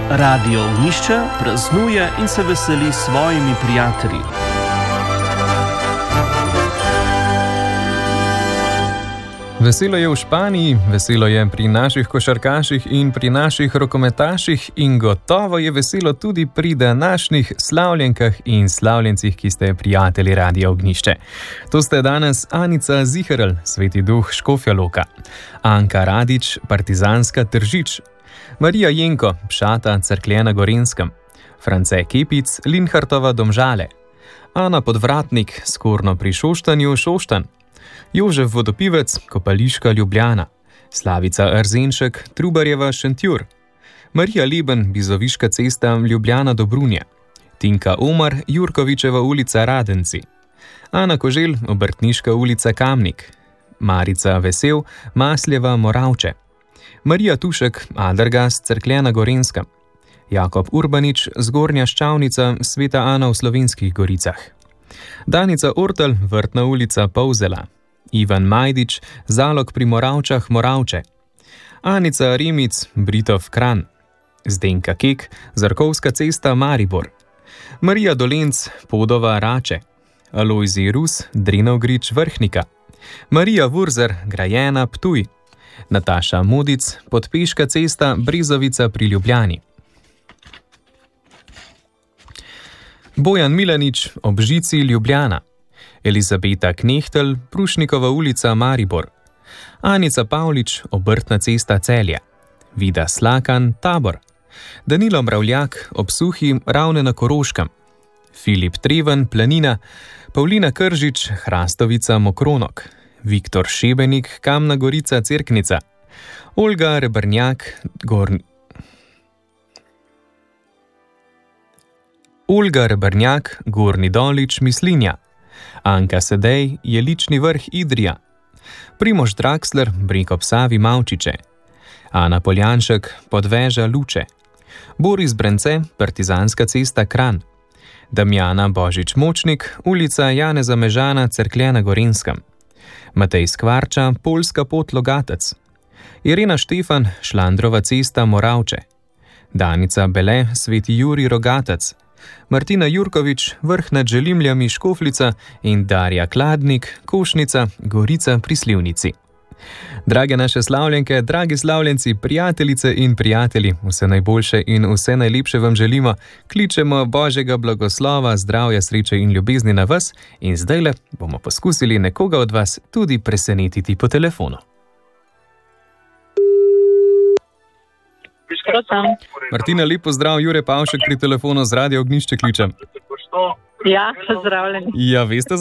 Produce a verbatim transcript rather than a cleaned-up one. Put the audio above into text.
Radio Ognjišče praznuje in se veseli s svojimi prijatelji. Veselo je v Španiji, veselo je pri naših košarkaših in pri naših rokometaših in gotovo je veselo tudi pri današnjih slavljenkah in slavljencih, ki ste prijatelji Radia Ognjišče. To ste danes Anica Ziherl, Sveti duh Škofja Loka, Anka Radič, Partizanska Tržič, Marija Jenko, Pšata Cerklje na Gorenjskem, France Kepic, Linhartova Domžale, Ana Podvratnik, Skorno pri Šoštanju, Šoštanj, Jožef Vodopivec, Kopališka Ljubljana, Slavica Arzenšek, Trubarjeva Šentjur, Marija Leben, Bizoviška cesta Ljubljana Dobrunje, Tinka Omar, Jurkovičeva ulica Radenci, Ana Koželj, Obrtniška ulica Kamnik, Marica Vesel, Masljeva Moravče, Marija Tušek, Adergast, Cerklje na Gorenjskem, Jakob Urbanič, Zgornja Ščavnica, Sveta Ana v Slovenskih Goricah, Danica Ortel, Vrtna ulica Polzela, Ivan Majdič, Zalog pri Moravčah Moravče, Anica Remic, Britov Kranj, Zdenka Kek, Zarkovska cesta Maribor, Marija Dolenc, Podova Rače, Alojzij Rus, Drenovgrič Vrhnika, Marija Vurzer, Grajena Ptuj, Nataša Modic, Podpeška cesta Brezovica pri Ljubljani, Bojan Milanič, Ob žici Ljubljana, Elizabeta Knehtel, Prušnikova ulica Maribor, Anica Pavlič, Obrtna cesta Celje, Vida Slakan, Tabor, Danilo Mravljak, Ob Suhi, Ravne na Koroškem, Filip Treven, Planina, Pavlina Kržič, Hrastovica Mokronok, Viktor Šebenik, Kamna Gorica Cerknica, Olga Rebrnjak, Gornji Olga Rebrnjak, Gornji Dolič, Mislinja, Anka Sedej, Jelični vrh Idrija, Primož Draksler, Breg ob Savi Mavčiče, Ana Poljanšek, Podveža Luče, Boris Brence, Partizanska cesta Kranj, Damjana Božič Močnik, ulica Janeza Mežana, Cerklje na Gorenjskem, Matej Skvarča, Poljska pot Logatec, Irena Štefan, Šlandrova cesta Moravče, Danica Bele, Sveti Jurij Rogatec, Martina Jurkovič, Vrh nad Želimljami Škofljica in Darja Kladnik, Košnica, Gorica pri Slivnici. Drage naše slavljenke, dragi slavljenci, prijateljice in prijatelji, vse najboljše in vse najlepše vam želimo, kličemo Božjega blagoslova, zdravja, sreče in ljubezni na vas in zdajle bomo poskusili nekoga od vas tudi presenetiti po telefonu. Martina, lep pozdrav, Jure Pavšek pri telefonu z Radia Ognjišče kličem. Ja, pozdravljeni. Ja, veste,